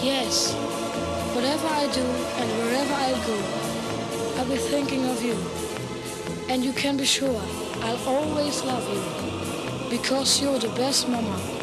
Yes, whatever I do and wherever I go, I'll be thinking of you. And you can be sure I'll always love you because you're the best mama